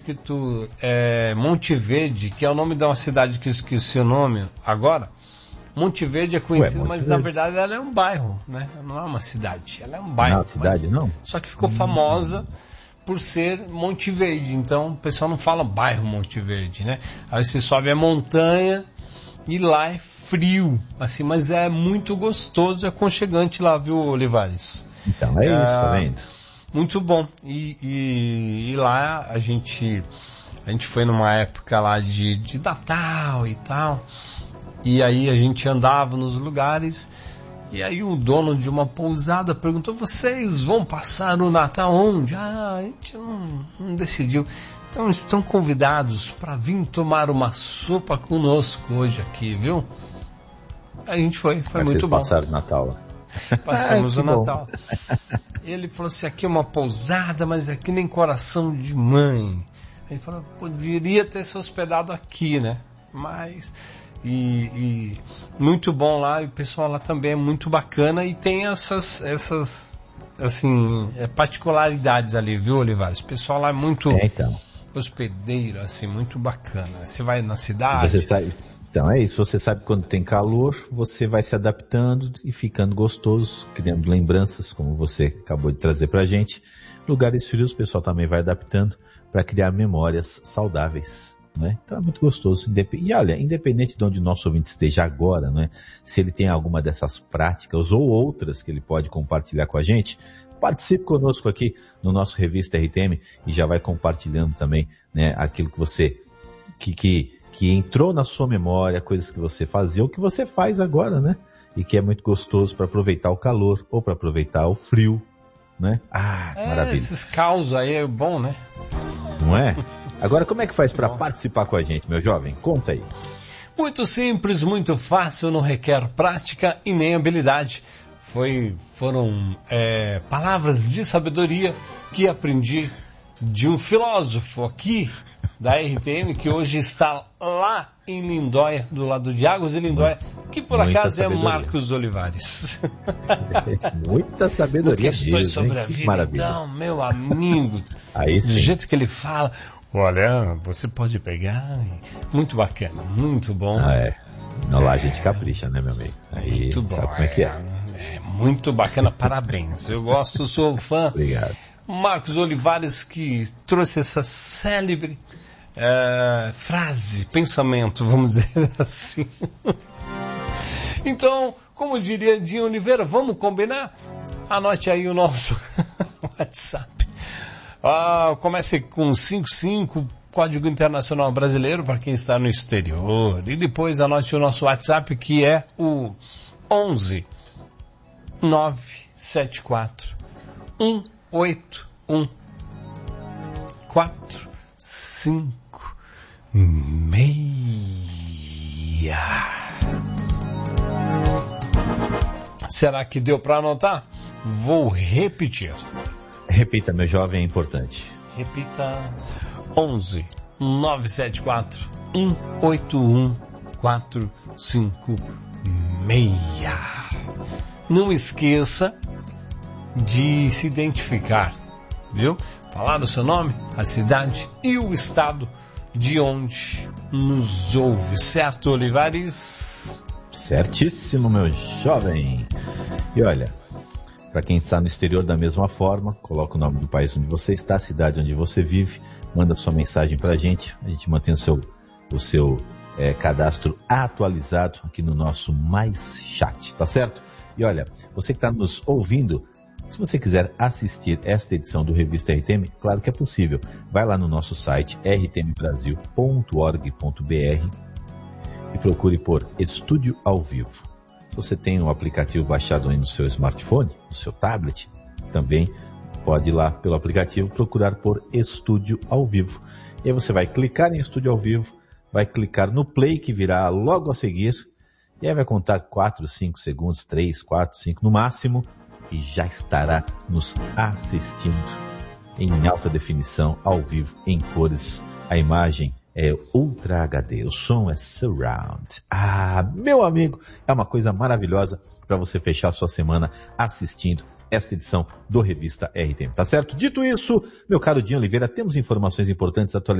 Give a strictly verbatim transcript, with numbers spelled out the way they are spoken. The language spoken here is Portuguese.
escrito é, Monte Verde, que é o nome de uma cidade que eu esqueci o nome agora. Monte Verde é conhecido, Ué, mas Verde. na verdade ela é um bairro, né? Não é uma cidade, ela é um bairro. Não é uma cidade, mas, não? Só que ficou hum. famosa por ser Monte Verde, então o pessoal não fala bairro Monte Verde, né? Aí você sobe a montanha e lá é frio, assim, mas é muito gostoso e aconchegante lá, viu, Olivares? Então, é, é isso, tá vendo? Muito bom. E, e, e lá a gente, a gente foi numa época lá de, de Natal e tal, e aí a gente andava nos lugares, e aí o dono de uma pousada perguntou: vocês vão passar o Natal onde? Ah, a gente não, não decidiu. Então estão convidados para vir tomar uma sopa conosco hoje aqui, viu? A gente foi, foi Mas muito vocês bom. Passaram o Natal. Passamos ah, o Natal. Ele falou assim: aqui é uma pousada, mas aqui nem coração de mãe. Ele falou: poderia ter se hospedado aqui, né? Mas... E, e muito bom lá, e o pessoal lá também é muito bacana e tem essas, essas assim, particularidades ali, viu, Olivares? O pessoal lá é muito é, então. hospedeiro, assim, muito bacana. Você vai na cidade... Você sabe, então é isso, você sabe quando tem calor, você vai se adaptando e ficando gostoso, criando lembranças, como você acabou de trazer pra gente. Lugares frios, o pessoal também vai adaptando para criar memórias saudáveis. Né? Então é muito gostoso. E olha, independente de onde o nosso ouvinte esteja agora, né? Se ele tem alguma dessas práticas ou outras que ele pode compartilhar com a gente, participe conosco aqui no nosso Revista R T M e já vai compartilhando também, né, aquilo que você que, que, que entrou na sua memória, coisas que você fazia ou que você faz agora, né? E que é muito gostoso para aproveitar o calor ou para aproveitar o frio, né? Ah, é, maravilha. Esses causos aí é bom, né? Não é? Agora, como é que faz para participar com a gente, meu jovem? Conta aí. Muito simples, muito fácil, não requer prática e nem habilidade. Foi, foram é, palavras de sabedoria que aprendi de um filósofo aqui da R T M, que hoje está lá em Lindóia, do lado de Águas de Lindóia, que por Muita acaso sabedoria. é Marcos Olivares. Muita sabedoria. Questões sobre a vida, maravilha. Então, meu amigo, aí sim. Do jeito que ele fala... Olha, você pode pegar. Muito bacana, muito bom. Ah, é. Não, lá a gente capricha, né, meu amigo? Aí, muito bom. Sabe como é que é? É muito bacana, parabéns. Eu gosto, sou fã. Obrigado. Marcos Olivares, que trouxe essa célebre é, frase, pensamento, vamos dizer assim. Então, como diria Dinho Oliveira, vamos combinar? Anote aí o nosso WhatsApp. Ah, comece com cinquenta e cinco, Código Internacional Brasileiro para quem está no exterior. E depois anote o nosso WhatsApp, que é o onze nove sete quatro um oito um quatro cinco seis. Será que deu para anotar? Vou repetir. Repita, meu jovem, é importante. Repita: onze nove sete quatro um oito um quatro cinco seis. Não esqueça de se identificar, viu? Falar o seu nome, a cidade e o estado de onde nos ouve, certo, Olivares? Certíssimo, meu jovem. E olha, para quem está no exterior da mesma forma, coloca o nome do país onde você está, a cidade onde você vive, manda sua mensagem para a gente, a gente mantém o seu, o seu é, cadastro atualizado aqui no nosso Mais Chat, tá certo? E olha, você que está nos ouvindo, se você quiser assistir esta edição do Revista R T M, claro que é possível. Vai lá no nosso site r t m brasil ponto org ponto b r e procure por Estúdio ao Vivo. Se você tem um aplicativo baixado aí no seu smartphone, no seu tablet, também pode ir lá pelo aplicativo procurar por Estúdio ao Vivo. E aí você vai clicar em Estúdio ao Vivo, vai clicar no play que virá logo a seguir, e aí vai contar quatro, cinco segundos, três, quatro, cinco no máximo, e já estará nos assistindo em alta definição, ao vivo, em cores. A imagem é Ultra H D, o som é Surround. Ah, meu amigo, é uma coisa maravilhosa para você fechar sua semana assistindo esta edição do Revista R T M, tá certo? Dito isso, meu caro Dinho Oliveira, temos informações importantes atualizadas